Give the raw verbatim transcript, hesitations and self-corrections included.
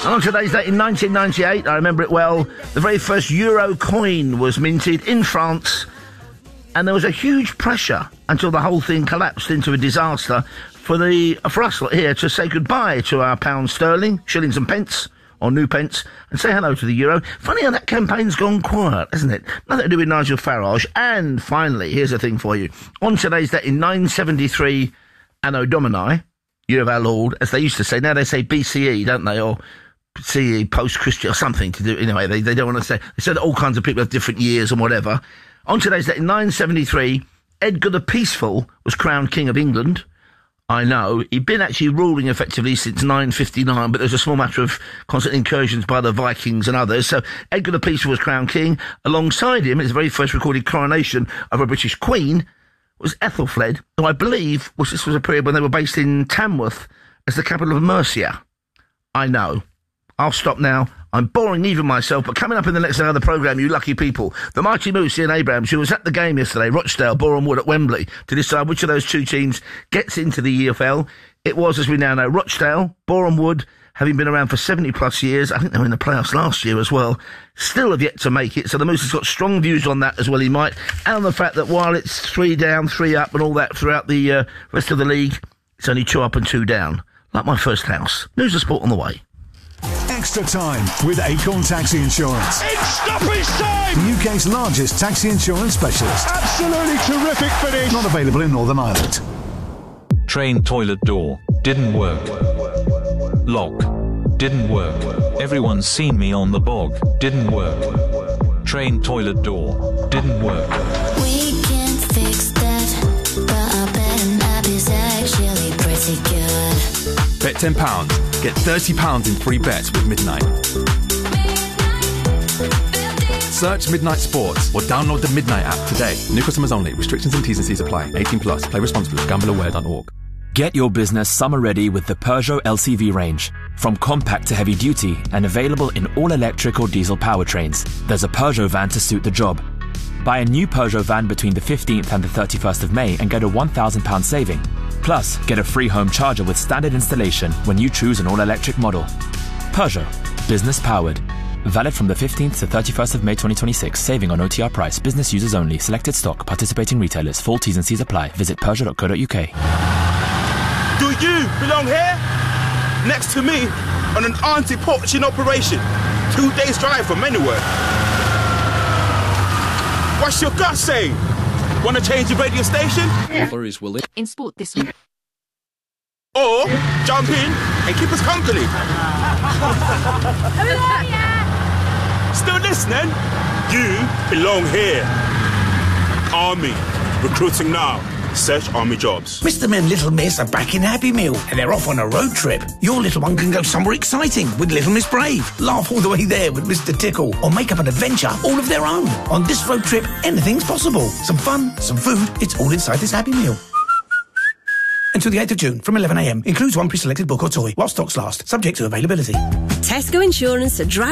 And on today's date in nineteen ninety-eight, I remember it well, the very first euro coin was minted in France, and there was a huge pressure until the whole thing collapsed into a disaster for the for us here to say goodbye to our pound sterling, shillings and pence, or new pence, and say hello to the euro. Funny how that campaign's gone quiet, hasn't it? Nothing to do with Nigel Farage. And finally, here's a thing for you. On today's date in nine seventy-three, Anno Domini, year of our Lord, as they used to say. Now they say B C E, don't they? Or C E, post-Christian, or something to do. Anyway, they, they don't want to say. They said that all kinds of people have different years and whatever. On today's date in nine seventy-three, Edgar the Peaceful was crowned King of England. I know. He'd been actually ruling effectively since nine fifty-nine, but there was a small matter of constant incursions by the Vikings and others. So Edgar the Peaceful was crowned king. Alongside him, his very first recorded coronation of a British queen was Ethelfled, who I believe was this was a period when they were based in Tamworth as the capital of Mercia. I know. I'll stop now. I'm boring even myself, but coming up in the next hour of the programme, you lucky people, the mighty Moose, Ian Abrahams, who was at the game yesterday, Rochdale, Boreham Wood at Wembley, to decide which of those two teams gets into the E F L. It was, as we now know, Rochdale, Boreham Wood, having been around for seventy plus years. I think they were in the playoffs last year as well. Still have yet to make it, so the Moose has got strong views on that as well, he might, and on the fact that while it's three down, three up and all that throughout the uh, rest of the league, it's only two up and two down, like my first house. News of sport on the way. Extra time with Acorn Taxi Insurance. It's stoppage time! The U K's largest taxi insurance specialist. Absolutely terrific finish! Not available in Northern Ireland. Train toilet door. Didn't work. Lock. Didn't work. Everyone's seen me on the bog. Didn't work. Train toilet door. Didn't work. We can fix that, but I bet an app is actually pretty good. Bet ten pounds. Get thirty pounds in free bets with Midnight. Search Midnight Sports or download the Midnight app today. New customers only. Restrictions and T's and C's apply. eighteen plus. Play responsibly. gamble aware dot org. Get your business summer ready with the Peugeot L C V range. From compact to heavy duty and available in all electric or diesel powertrains, there's a Peugeot van to suit the job. Buy a new Peugeot van between the fifteenth and the thirty-first of May and get a one thousand pounds saving. Plus, get a free home charger with standard installation when you choose an all-electric model. Peugeot. Business powered. Valid from the fifteenth to thirty-first of May twenty twenty-six. Saving on O T R price. Business users only. Selected stock. Participating retailers. Full T's and C's apply. Visit Peugeot dot co dot U K. Do you belong here? Next to me on an anti-poaching operation. Two days drive from anywhere. What's your gut saying? Want to change your radio station? Flurries will in sport this week. Or jump in and keep us company. Still listening? You belong here. Army. Recruiting now. Search Army jobs. Mister Men, Little Miss are back in Happy Meal and they're off on a road trip. Your little one can go somewhere exciting with Little Miss Brave. Laugh all the way there with Mister Tickle or make up an adventure all of their own. On this road trip, anything's possible. Some fun, some food, it's all inside this Happy Meal. Until the eighth of June from eleven a m. Includes one pre-selected book or toy while stocks last. Subject to availability. Tesco Insurance are driving